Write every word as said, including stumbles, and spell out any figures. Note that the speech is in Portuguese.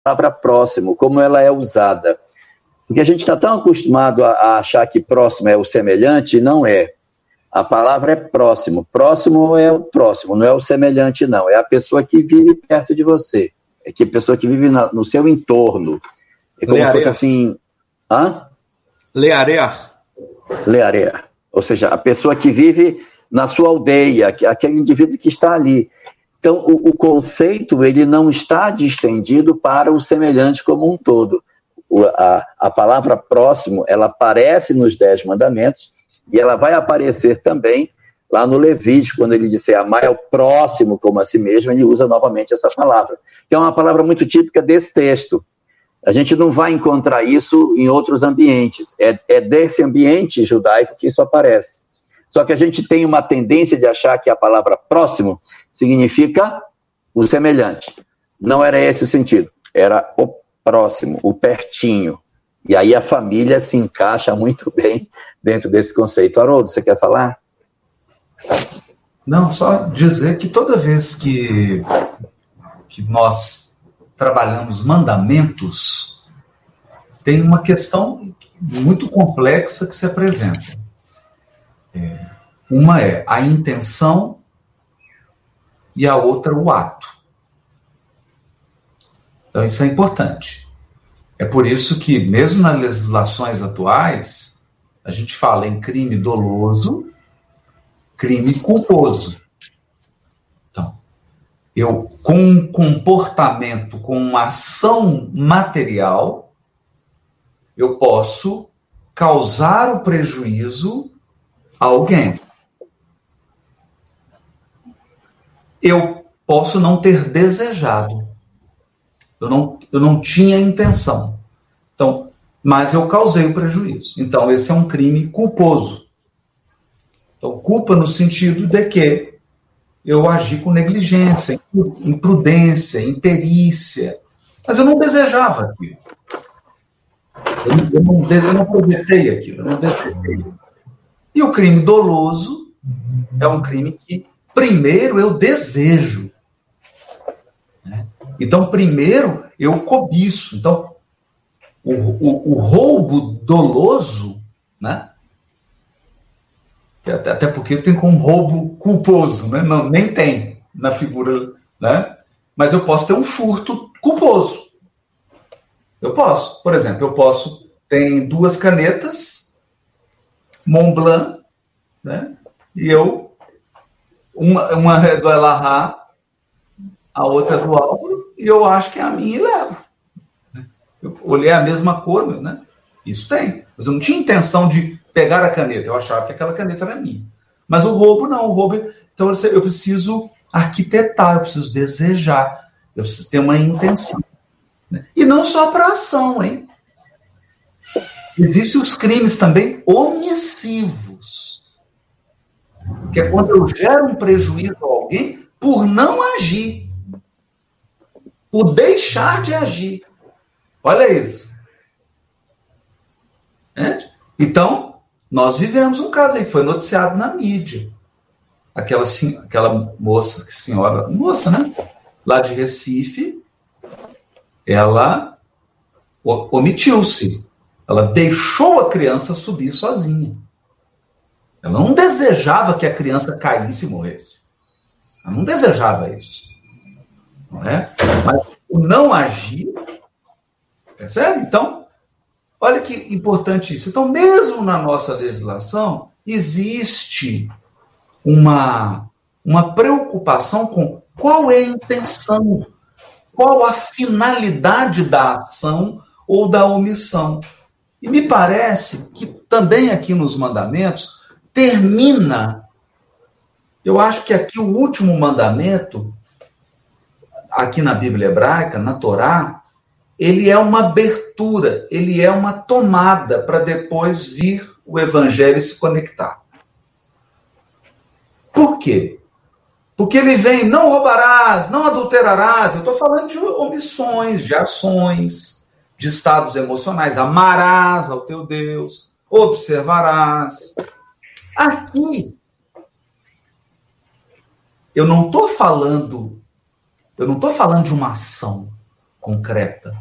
palavra próximo, como ela é usada. Porque a gente está tão acostumado a, a achar que próximo é o semelhante, e não é. A palavra é próximo. Próximo é o próximo, não é o semelhante, não. É a pessoa que vive perto de você. É que a pessoa que vive na, no seu entorno. É como se fosse assim... Hã? Learear. Learear. Ou seja, a pessoa que vive na sua aldeia, aquele indivíduo que está ali. Então, o, o conceito ele não está distendido para o semelhante como um todo. O, a, a palavra próximo, ela aparece nos Dez Mandamentos, e ela vai aparecer também lá no Levítico, quando ele disser amar ao próximo como a si mesmo, ele usa novamente essa palavra, que é uma palavra muito típica desse texto. A gente não vai encontrar isso em outros ambientes, é, é desse ambiente judaico que isso aparece. Só que a gente tem uma tendência de achar que a palavra próximo significa o semelhante. Não era esse o sentido, era o próximo, o pertinho. E aí a família se encaixa muito bem dentro desse conceito. Haroldo, você quer falar? Não, só dizer que toda vez que, que nós trabalhamos mandamentos, tem uma questão muito complexa que se apresenta. É, uma é a intenção e a outra o ato. Então isso é importante. É por isso que, mesmo nas legislações atuais, a gente fala em crime doloso, crime culposo. Então, eu, com um comportamento, com uma ação material, eu posso causar o prejuízo a alguém. Eu posso não ter desejado. Eu não, eu não tinha intenção. Então, mas eu causei o prejuízo. Então, esse é um crime culposo. Então, culpa no sentido de que eu agi com negligência, imprudência, imperícia. Mas eu não desejava aquilo. Eu não, eu não, eu não projetei aquilo. Eu não desejei. E o crime doloso é um crime que, primeiro, eu desejo. Então, primeiro, eu cobiço. Então, o, o, o roubo doloso, né? Até, até porque tem como roubo culposo, né? Não, nem tem na figura, né? Mas eu posso ter um furto culposo. Eu posso. Por exemplo, eu posso... Tem duas canetas, Montblanc, né? E eu... Uma, uma é do Elahá, a outra é do Álvaro, e eu acho que é a minha e levo. Eu olhei a mesma cor, né? Isso tem. Mas eu não tinha intenção de pegar a caneta. Eu achava que aquela caneta era minha. Mas o roubo, não. O roubo... Então, eu preciso arquitetar, eu preciso desejar, eu preciso ter uma intenção. Né? E não só para ação, hein? Existem os crimes também omissivos. Que é quando eu gero um prejuízo a alguém por não agir. Por deixar de agir. Olha isso. É? Então, nós vivemos um caso aí, foi noticiado na mídia. Aquela, aquela moça, senhora, moça, né? Lá de Recife, ela omitiu-se. Ela deixou a criança subir sozinha. Ela não desejava que a criança caísse e morresse. Ela não desejava isso. Não é? Mas o não agir, percebe? Então, olha que importante isso. Então, mesmo na nossa legislação, existe uma, uma preocupação com qual é a intenção, qual a finalidade da ação ou da omissão. E me parece que também aqui nos mandamentos termina, eu acho que aqui o último mandamento, aqui na Bíblia hebraica, na Torá, ele é uma abertura, ele é uma tomada para depois vir o evangelho e se conectar. Por quê? Porque ele vem, não roubarás, não adulterarás. Eu estou falando de omissões, de ações, de estados emocionais. Amarás ao teu Deus, observarás. Aqui, eu não estou falando, eu não estou falando de uma ação. concreta.